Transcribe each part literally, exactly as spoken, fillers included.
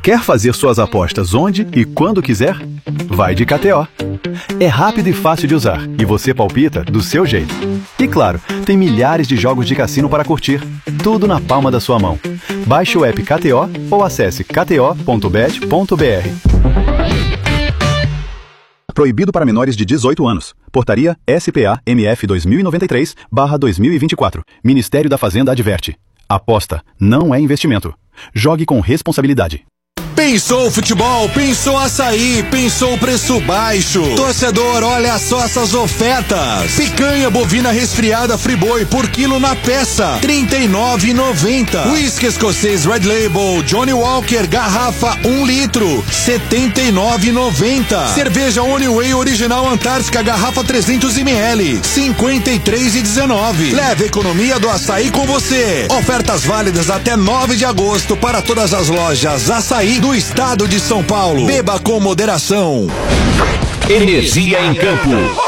Quer fazer suas apostas onde e quando quiser? Vai de K T O. É rápido e fácil de usar e você palpita do seu jeito. E claro, tem milhares de jogos de cassino para curtir, tudo na palma da sua mão. Baixe o app K T O ou acesse k t o ponto bet ponto b r. Proibido para menores de dezoito anos. Portaria S P A M F dois mil e noventa e três barra dois mil e vinte e quatro. Ministério da Fazenda adverte. Aposta não é investimento. Jogue com responsabilidade. Pensou futebol, pensou açaí, pensou preço baixo. Torcedor, olha só essas ofertas. Picanha bovina resfriada Friboi por quilo na peça, trinta e nove reais e noventa centavos. Whisky escocês Red Label Johnny Walker garrafa um litro, setenta e nove reais e noventa centavos. Cerveja Honeyway original Antártica garrafa trezentos mililitros, cinquenta e três reais e dezenove centavos. Leve a economia do açaí com você. Ofertas válidas até nove de agosto para todas as lojas Açaí do estado de São Paulo. Beba com moderação. Energia em campo.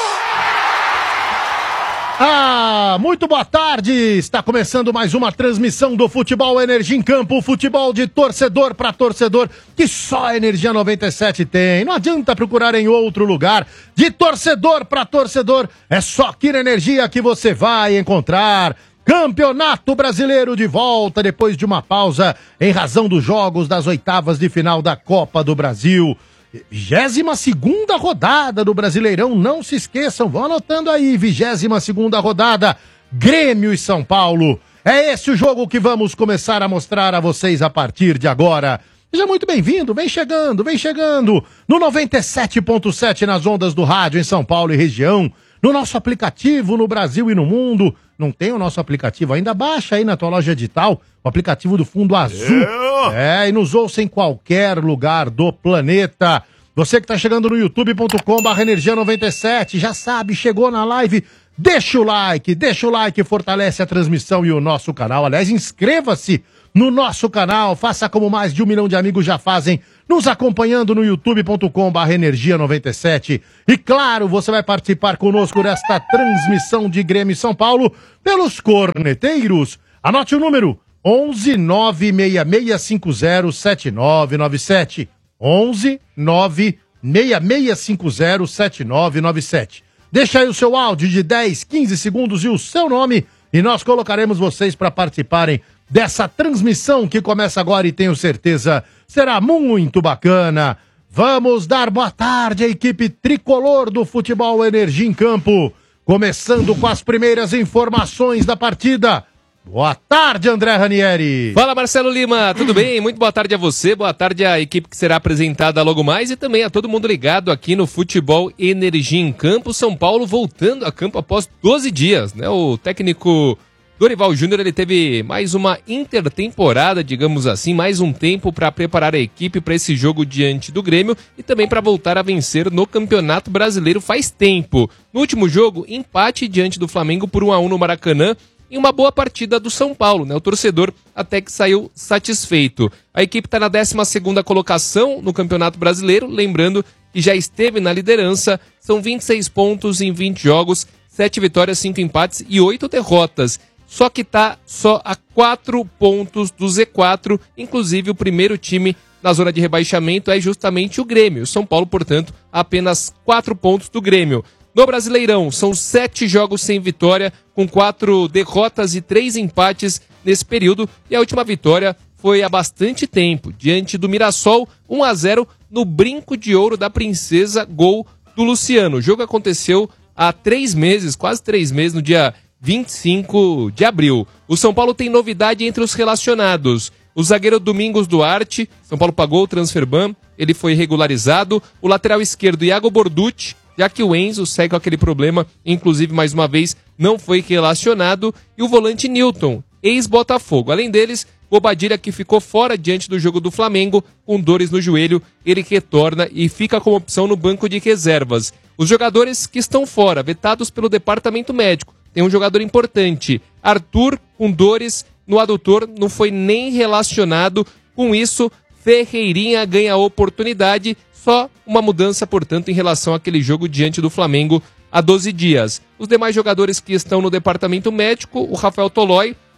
Ah, muito boa tarde. Está começando mais uma transmissão do Futebol Energia em Campo. Futebol de torcedor para torcedor, que só a Energia noventa e sete tem. Não adianta procurar em outro lugar. De torcedor para torcedor, é só aqui na Energia que você vai encontrar. Campeonato Brasileiro de volta depois de uma pausa em razão dos jogos das oitavas de final da Copa do Brasil. vigésima segunda rodada do Brasileirão, não se esqueçam, vão anotando aí, vigésima segunda rodada, Grêmio e São Paulo. É esse o jogo que vamos começar a mostrar a vocês a partir de agora. Seja muito bem-vindo, vem chegando, vem chegando no noventa e sete ponto sete nas ondas do rádio em São Paulo e região, no nosso aplicativo no Brasil e no mundo. Não tem o nosso aplicativo ainda? Baixa aí na tua loja digital, o aplicativo do Fundo Azul. É, e nos ouça em qualquer lugar do planeta. Você que tá chegando no youtube ponto com barra energia noventa e sete, já sabe, chegou na live, deixa o like, deixa o like, fortalece a transmissão e o nosso canal. Aliás, inscreva-se no nosso canal, faça como mais de um milhão de amigos já fazem, nos acompanhando no youtube ponto com barra energia noventa e sete. E claro, você vai participar conosco desta transmissão de Grêmio e São Paulo pelos corneteiros. Anote o número onze nove seis seis cinco zero sete nove nove sete. onze nove seis seis cinco zero sete nove nove sete. Deixa aí o seu áudio de dez, quinze segundos e o seu nome e nós colocaremos vocês para participarem dessa transmissão que começa agora e tenho certeza será muito bacana. Vamos dar boa tarde à equipe tricolor do Futebol Energia em Campo, começando com as primeiras informações da partida. Boa tarde, André Ranieri. Fala, Marcelo Lima, tudo bem? Muito boa tarde a você, boa tarde à equipe que será apresentada logo mais e também a todo mundo ligado aqui no Futebol Energia em Campo. São Paulo voltando a campo após doze dias, né? O técnico Dorival Júnior, ele teve mais uma intertemporada, digamos assim, mais um tempo para preparar a equipe para esse jogo diante do Grêmio e também para voltar a vencer no Campeonato Brasileiro faz tempo. No último jogo, empate diante do Flamengo por um a um no Maracanã e uma boa partida do São Paulo, né? O torcedor até que saiu satisfeito. A equipe está na décima segunda colocação no Campeonato Brasileiro, lembrando que já esteve na liderança, são vinte e seis pontos em vinte jogos, sete vitórias, cinco empates e oito derrotas. Só que está só a quatro pontos do Z quatro, inclusive o primeiro time na zona de rebaixamento é justamente o Grêmio. O São Paulo, portanto, a apenas quatro pontos do Grêmio. No Brasileirão, são sete jogos sem vitória, com quatro derrotas e três empates nesse período, e a última vitória foi há bastante tempo, diante do Mirassol, um a zero no Brinco de Ouro da Princesa, gol do Luciano. O jogo aconteceu há três meses, quase três meses, no dia vinte e cinco de abril. O São Paulo tem novidade entre os relacionados. O zagueiro Domingos Duarte, São Paulo pagou o transferban, ele foi regularizado. O lateral esquerdo Iago Borducci, já que o Enzo segue com aquele problema, inclusive mais uma vez não foi relacionado. E o volante Newton, ex-Botafogo. Além deles, Bobadilha, que ficou fora diante do jogo do Flamengo, com dores no joelho, ele retorna e fica como opção no banco de reservas. Os jogadores que estão fora, vetados pelo departamento médico. Tem um jogador importante, Arthur, com dores no adutor, não foi nem relacionado. Com isso, Ferreirinha ganha a oportunidade. Só uma mudança, portanto, em relação àquele jogo diante do Flamengo há doze dias. Os demais jogadores que estão no departamento médico, o Rafael Tolói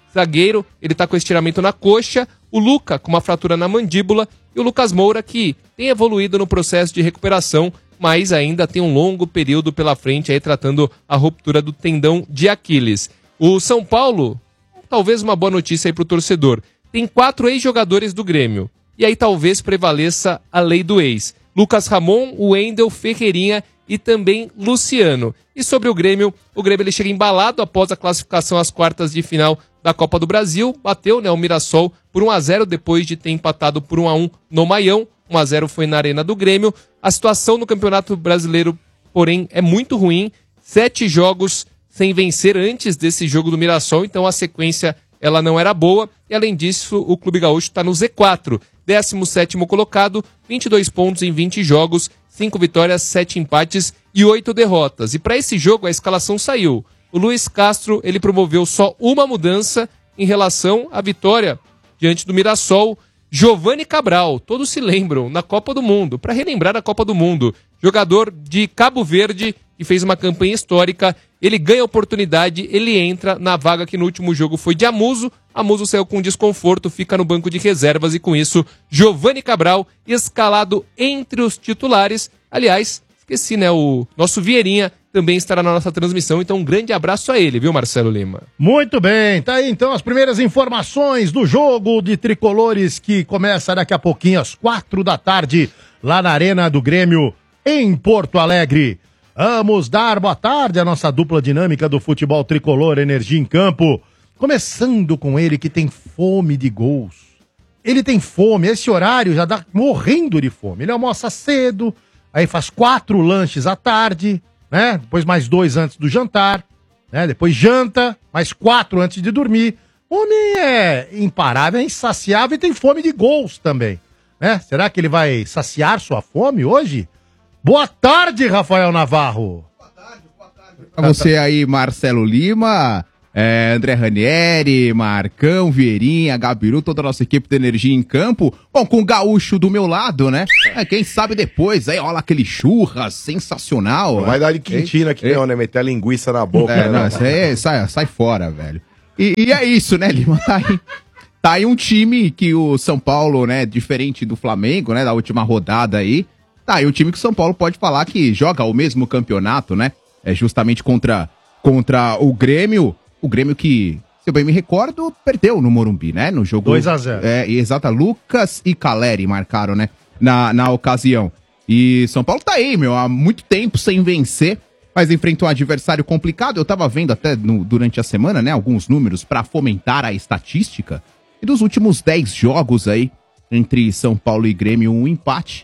zagueiro, ele tá com estiramento na coxa, o Luca com uma fratura na mandíbula e o Lucas Moura que tem evoluído no processo de recuperação, mas ainda tem um longo período pela frente aí tratando a ruptura do tendão de Aquiles. O São Paulo, talvez uma boa notícia aí pro torcedor, tem quatro ex-jogadores do Grêmio, e aí talvez prevaleça a lei do ex. Lucas Ramon, Wendel, Ferreirinha e também Luciano. E sobre o Grêmio, o Grêmio ele chega embalado após a classificação às quartas de final da Copa do Brasil, bateu, né, o Mirassol por um a zero depois de ter empatado por um a um no Maião, um a zero foi na Arena do Grêmio. A situação no Campeonato Brasileiro, porém, é muito ruim, sete jogos sem vencer antes desse jogo do Mirassol, então a sequência ela não era boa, e além disso, o Clube Gaúcho está no Z quatro, décimo sétimo colocado, vinte e dois pontos em vinte jogos, cinco vitórias, sete empates e oito derrotas. E para esse jogo a escalação saiu. O Luiz Castro, ele promoveu só uma mudança em relação à vitória diante do Mirassol. Giovani Cabral, todos se lembram, na Copa do Mundo, para relembrar a Copa do Mundo, jogador de Cabo Verde, que fez uma campanha histórica, ele ganha oportunidade, ele entra na vaga que no último jogo foi de Amuso, Amuso saiu com desconforto, fica no banco de reservas e com isso, Giovani Cabral escalado entre os titulares. Aliás, esqueci, né, o nosso Vieirinha também estará na nossa transmissão, então um grande abraço a ele, viu, Marcelo Lima? Muito bem, tá aí então as primeiras informações do jogo de tricolores que começa daqui a pouquinho às quatro da tarde, lá na Arena do Grêmio, em Porto Alegre. Vamos dar boa tarde à nossa dupla dinâmica do futebol tricolor, Energia em Campo. Começando com ele que tem fome de gols. Ele tem fome, esse horário já dá morrendo de fome. Ele almoça cedo, aí faz quatro lanches à tarde, né? Depois mais dois antes do jantar, né? Depois janta, mais quatro antes de dormir. O homem é imparável, é insaciável e tem fome de gols também, né? Será que ele vai saciar sua fome hoje? Boa tarde, Rafael Navarro. Boa tarde, boa tarde. Pra você aí, Marcelo Lima, é, André Ranieri, Marcão, Vieirinha, Gabiru, toda a nossa equipe de Energia em Campo. Bom, com o Gaúcho do meu lado, né? É, quem sabe depois, aí rola aquele churras sensacional. Não né? vai dar de Quintina aqui, não, né? Meter a linguiça na boca. É, né, não, isso aí, sai, sai fora, velho. E, e é isso, né, Lima? Tá aí, tá aí um time que o São Paulo, né, diferente do Flamengo, né, da última rodada aí, tá aí um time que o São Paulo pode falar que joga o mesmo campeonato, né? É justamente contra, contra o Grêmio. O Grêmio que, se eu bem me recordo, perdeu no Morumbi, né? No jogo... dois a zero. É, exato. Lucas e Caleri marcaram, né? Na, na ocasião. E São Paulo tá aí, meu, há muito tempo sem vencer, mas enfrentou um adversário complicado. Eu tava vendo até no, durante a semana, né? Alguns números para fomentar a estatística. E dos últimos dez jogos aí, entre São Paulo e Grêmio, um empate.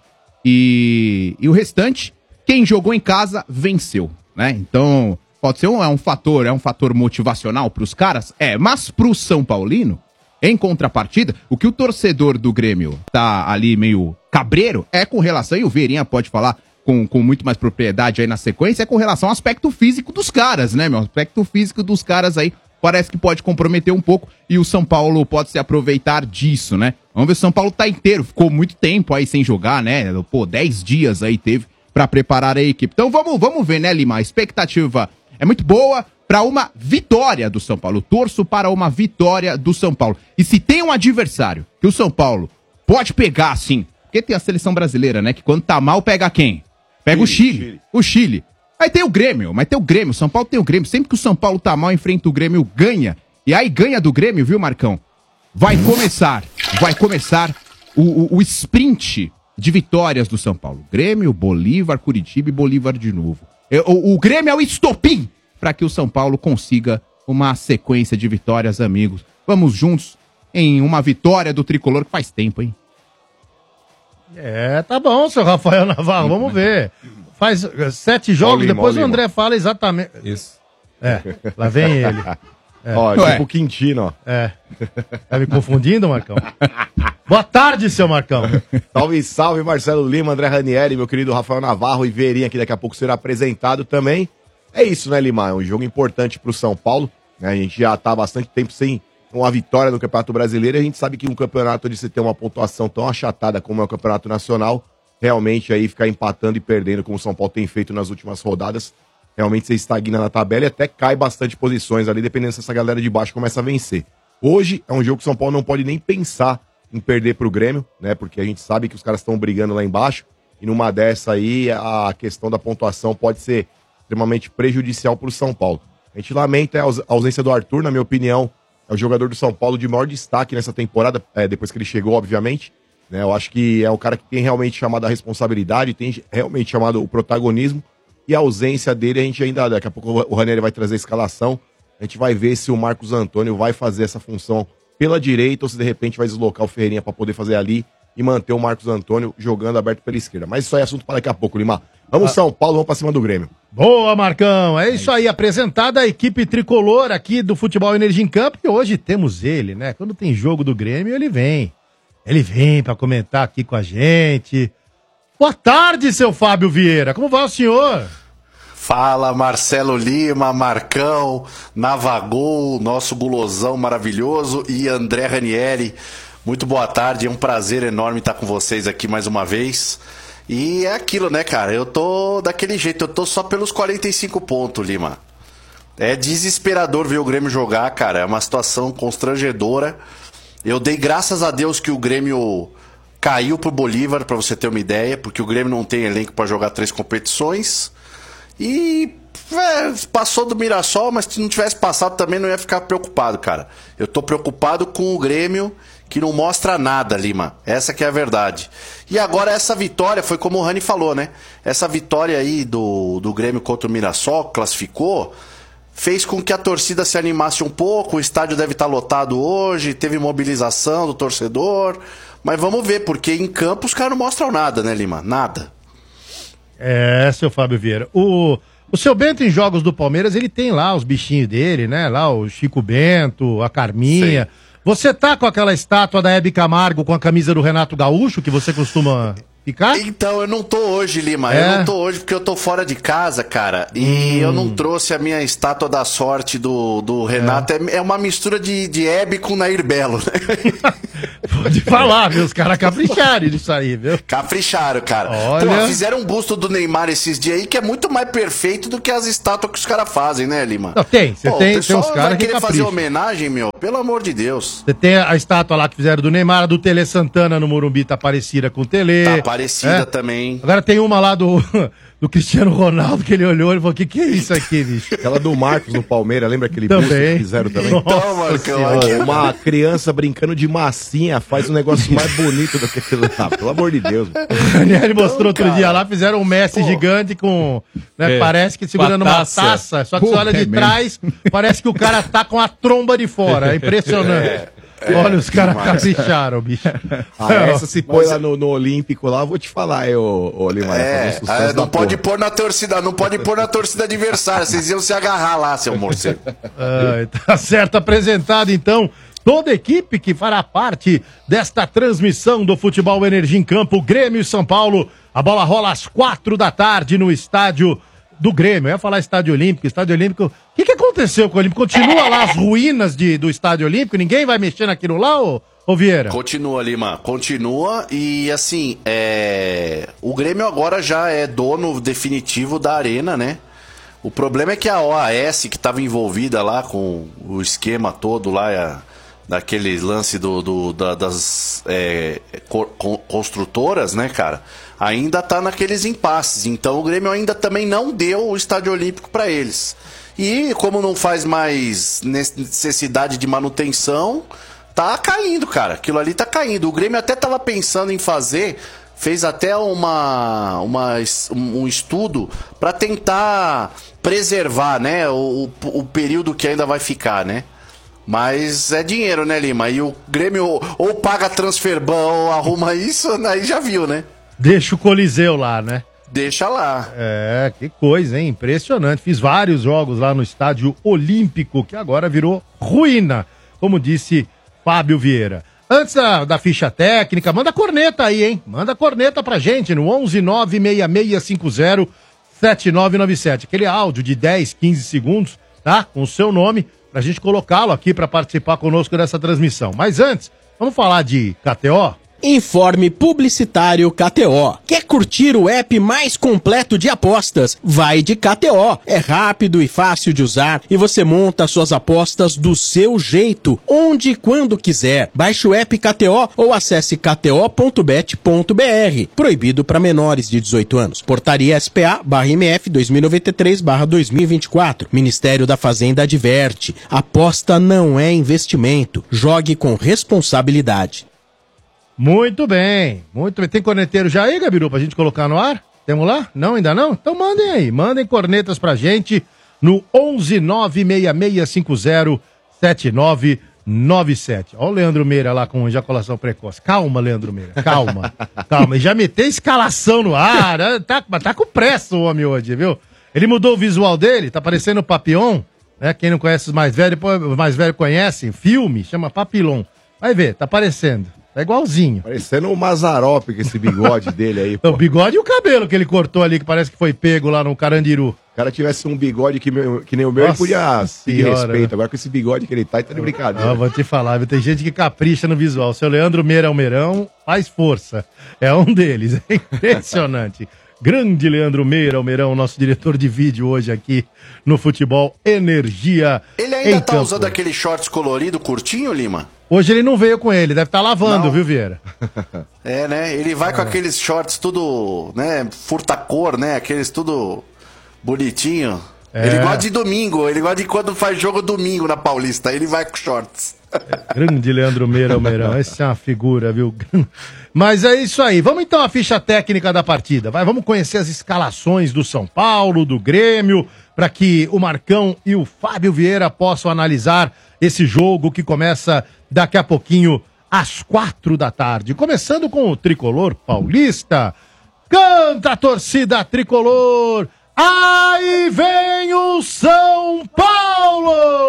E, e o restante, quem jogou em casa, venceu, né? Então, pode ser um, é um fator, é um fator motivacional pros caras? É, mas pro São Paulino, em contrapartida, o que o torcedor do Grêmio tá ali meio cabreiro é com relação, e o Vieirinha pode falar com, com muito mais propriedade aí na sequência, é com relação ao aspecto físico dos caras, né, meu? O aspecto físico dos caras aí parece que pode comprometer um pouco e o São Paulo pode se aproveitar disso, né? Vamos ver se o São Paulo tá inteiro, ficou muito tempo aí sem jogar, né? Pô, dez dias aí teve pra preparar a equipe. Então vamos, vamos ver, né, Lima? A expectativa é muito boa para uma vitória do São Paulo. Eu torço para uma vitória do São Paulo. E se tem um adversário que o São Paulo pode pegar, assim, porque tem a seleção brasileira, né? Que quando tá mal, pega quem? Pega o Chile, Chile. O Chile. Aí tem o Grêmio, mas tem o Grêmio. São Paulo tem o Grêmio. Sempre que o São Paulo tá mal, enfrenta o Grêmio, ganha. E aí ganha do Grêmio, viu, Marcão? Vai começar, vai começar o, o, o sprint de vitórias do São Paulo. Grêmio, Bolívar, Curitiba e Bolívar de novo. O, o Grêmio é o estopim para que o São Paulo consiga uma sequência de vitórias, amigos. Vamos juntos em uma vitória do Tricolor que faz tempo, hein? É, tá bom, seu Rafael Navarro, vamos ver. Faz uh, sete jogos, Lima, depois o André fala exatamente. Isso. É, lá vem ele. É. Ó, Ué. tipo Quintino, ó. É. Tá me confundindo, Marcão? Boa tarde, seu Marcão. Salve, salve, Marcelo Lima, André Ranieri, meu querido Rafael Navarro e Vieirinha, que daqui a pouco será apresentado também. É isso, né, Lima? É um jogo importante pro São Paulo. Né? A gente já tá há bastante tempo sem uma vitória no Campeonato Brasileiro. E a gente sabe que um campeonato de se ter uma pontuação tão achatada como é o Campeonato Nacional, realmente aí ficar empatando e perdendo, como o São Paulo tem feito nas últimas rodadas, realmente você estagna na tabela e até cai bastante posições ali, dependendo se essa galera de baixo começa a vencer. Hoje é um jogo que o São Paulo não pode nem pensar em perder pro Grêmio, né? Porque a gente sabe que os caras estão brigando lá embaixo e numa dessa aí a questão da pontuação pode ser extremamente prejudicial pro São Paulo. A gente lamenta a aus- a ausência do Arthur, na minha opinião, é o jogador do São Paulo de maior destaque nessa temporada, é, depois que ele chegou, obviamente. Né? Eu acho que é o cara que tem realmente chamado a responsabilidade, tem realmente chamado o protagonismo. E a ausência dele, a gente ainda, daqui a pouco o Ranieri vai trazer a escalação. A gente vai ver se o Marcos Antônio vai fazer essa função pela direita ou se de repente vai deslocar o Ferreirinha para poder fazer ali e manter o Marcos Antônio jogando aberto pela esquerda. Mas isso aí é assunto para daqui a pouco, Lima. Vamos, ah. São Paulo, vamos para cima do Grêmio. Boa, Marcão. É isso aí, apresentada a equipe tricolor aqui do Futebol Energia em Campo. E hoje temos ele, né? Quando tem jogo do Grêmio, ele vem. Ele vem para comentar aqui com a gente. Boa tarde, seu Fábio Vieira. Como vai o senhor? Fala, Marcelo Lima, Marcão, Navagol, nosso gulosão maravilhoso e André Ranieri. Muito boa tarde, é um prazer enorme estar com vocês aqui mais uma vez. E é aquilo, né, cara? Eu tô daquele jeito, eu tô só pelos quarenta e cinco pontos, Lima. É desesperador ver o Grêmio jogar, cara. É uma situação constrangedora. Eu dei graças a Deus que o Grêmio caiu pro Bolívar, pra você ter uma ideia, porque o Grêmio não tem elenco pra jogar três competições. E é, passou do Mirassol, mas se não tivesse passado também não ia ficar preocupado, cara. Eu tô preocupado com o Grêmio, que não mostra nada, Lima. Essa que é a verdade. E agora essa vitória, foi como o Rani falou, né? Essa vitória aí do, do Grêmio contra o Mirassol, classificou, fez com que a torcida se animasse um pouco. O estádio deve estar lotado hoje, teve mobilização do torcedor. Mas vamos ver, porque em campo os caras não mostram nada, né, Lima? Nada. É, seu Fábio Vieira. O, o seu Bento em jogos do Palmeiras, ele tem lá os bichinhos dele, né? Lá o Chico Bento, a Carminha. Sim. Você tá com aquela estátua da Hebe Camargo com a camisa do Renato Gaúcho, que você costuma ficar? Então, eu não tô hoje, Lima. É. Eu não tô hoje porque eu tô fora de casa, cara. E hum. eu não trouxe a minha estátua da sorte do, do Renato. É, é uma mistura de, de Hebe com Nair Belo, né? Pode falar, viu? Os caras capricharam nisso aí, viu? Capricharam, cara. Olha... Pô, fizeram um busto do Neymar esses dias aí que é muito mais perfeito do que as estátuas que os caras fazem, né, Lima? Não, tem. Você Pô, tem, tem uns caras que querer fazer homenagem, meu? Pelo amor de Deus. Você tem a estátua lá que fizeram do Neymar, a do Tele Santana no Morumbi, tá parecida com o Tele. Tá parecida é? também. Agora tem uma lá do... do Cristiano Ronaldo, que ele olhou e falou, o que que é isso aqui, bicho? Aquela do Marcos no Palmeiras, lembra aquele também. busto que fizeram também? Então, Marcão, uma criança brincando de massinha faz um negócio mais bonito do que aquilo lá, pelo amor de Deus. O Daniel mostrou outro cara. dia lá, fizeram um Messi Pô. gigante com, né, é, parece que segurando uma taça, uma taça só que Pô, você olha é de mesmo. trás, parece que o cara tá com a tromba de fora, é impressionante. É. É, Olha, os caras capricharam, bicho. Ah, essa se põe Mas, lá no, no Olímpico lá, eu vou te falar, eu, ô, Lima. É, é não pode porra. pôr na torcida, não pode pôr na torcida adversária, vocês iam se agarrar lá, seu morcego. Ah, tá certo, apresentado então toda a equipe que fará parte desta transmissão do Futebol Energia em Campo, Grêmio e São Paulo. A bola rola às quatro da tarde no estádio do Grêmio. Eu ia falar Estádio Olímpico, Estádio Olímpico. O que, que aconteceu com o Olímpico? Continua lá as ruínas de, do Estádio Olímpico? Ninguém vai mexer naquilo lá, ô, ô Vieira? Continua, Lima. Continua e, assim, é... o Grêmio agora já é dono definitivo da arena, né? O problema é que a O A S, que estava envolvida lá com o esquema todo lá, a... daquele lance do, do, da, das é, co- construtoras, né, cara? Ainda tá naqueles impasses. Então o Grêmio ainda também não deu o Estádio Olímpico para eles. E como não faz mais necessidade de manutenção, tá caindo, cara. Aquilo ali tá caindo. O Grêmio até tava pensando em fazer, fez até uma, uma, um estudo para tentar preservar, né, o, o período que ainda vai ficar, né? Mas é dinheiro, né, Lima? E o Grêmio ou, ou paga transferban ou arruma isso, aí já viu, né? Deixa o Coliseu lá, né? Deixa lá. É, que coisa, hein? Impressionante. Fiz vários jogos lá no Estádio Olímpico, que agora virou ruína, como disse Fábio Vieira. Antes da, da ficha técnica, manda corneta aí, hein? Manda corneta pra gente no onze nove seis seis cinco zero sete nove nove sete. Aquele áudio de dez, quinze segundos, tá? Com o seu nome, pra gente colocá-lo aqui pra participar conosco dessa transmissão. Mas antes, vamos falar de K T O? Informe Publicitário K T O. Quer curtir o app mais completo de apostas? Vai de K T O. É rápido e fácil de usar e você monta suas apostas do seu jeito, onde e quando quiser. Baixe o app K T O ou acesse k t o ponto bet ponto b r. Proibido para menores de dezoito anos. Portaria S P A barra M F dois mil e noventa e três barra dois mil e vinte e quatro. Ministério da Fazenda adverte. Aposta não é investimento. Jogue com responsabilidade. Muito bem, muito bem. Tem corneteiro já aí, Gabiru, pra gente colocar no ar? Temos lá? Não, ainda não? Então mandem aí, mandem cornetas pra gente no onze nove seis seis cinco zero sete nove nove sete. Olha o Leandro Meira lá com ejaculação precoce. Calma, Leandro Meira, calma, calma. E já meteu escalação no ar, né? tá, tá com pressa o homem hoje, viu? Ele mudou o visual dele, tá parecendo o Papillon, né? Quem não conhece os mais velhos, os mais velhos conhecem, filme, chama Papillon. Vai ver, tá parecendo. Tá igualzinho. Parecendo o Mazzaropi com esse bigode dele aí. Pô. O bigode e o cabelo que ele cortou ali, que parece que foi pego lá no Carandiru. Se o cara tivesse um bigode que, meu, que nem o meu, Nossa ele podia pedir respeito. Agora com esse bigode que ele tá, ele tá de brincadeira. Ah, vou te falar, viu? Tem gente que capricha no visual. O seu Leandro Meira Almeirão faz força. É um deles. É impressionante. Grande Leandro Meira Almeirão, nosso diretor de vídeo hoje aqui no Futebol Energia. Ele ainda tá campo. usando aquele shorts colorido curtinho, Lima? Hoje ele não veio com ele, deve estar tá lavando, não. viu, Vieira? É, né? Ele vai é. com aqueles shorts tudo, né, furta-cor, né? Aqueles tudo bonitinho. É. Ele gosta de domingo, ele gosta de quando faz jogo domingo na Paulista, ele vai com shorts. Grande Leandro Meira Almeirão, essa é uma figura, viu? Mas é isso aí, vamos então à ficha técnica da partida, vai, vamos conhecer as escalações do São Paulo, do Grêmio, para que o Marcão e o Fábio Vieira possam analisar esse jogo que começa daqui a pouquinho às quatro da tarde. Começando com o Tricolor Paulista. Canta a torcida Tricolor! Aí vem o São Paulo!